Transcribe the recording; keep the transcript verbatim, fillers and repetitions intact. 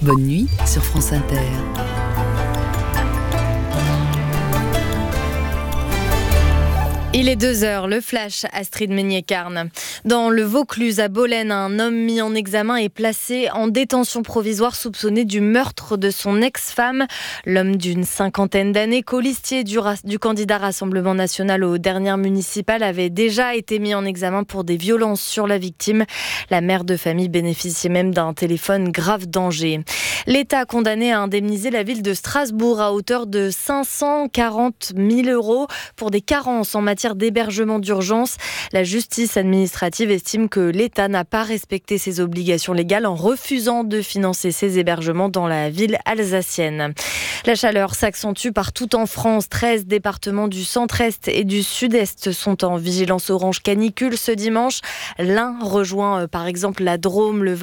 Bonne nuit sur France Inter. Il est deux heures, le flash, Astrid Meignet-Carne. Dans le Vaucluse, à Bolène, un homme mis en examen est placé en détention provisoire soupçonné du meurtre de son ex-femme. L'homme d'une cinquantaine d'années, colistier du, ra- du candidat Rassemblement National aux dernières municipales, avait déjà été mis en examen pour des violences sur la victime. La mère de famille bénéficiait même d'un téléphone grave danger. L'État a condamné à indemniser la ville de Strasbourg à hauteur de cinq cent quarante mille euros pour des carences en matière d'hébergement d'urgence. La justice administrative estime que l'État n'a pas respecté ses obligations légales en refusant de financer ces hébergements dans la ville alsacienne. La chaleur s'accentue partout en France. treize départements du centre-est et du sud-est sont en vigilance orange canicule ce dimanche. L'Ain rejoint par exemple la Drôme, le